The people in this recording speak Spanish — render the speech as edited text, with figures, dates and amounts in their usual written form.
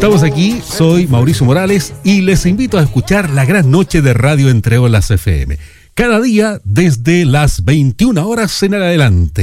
Estamos aquí, soy Mauricio Morales y les invito a escuchar la gran noche de Radio Entre Olas FM. Cada día desde las 21 horas en adelante.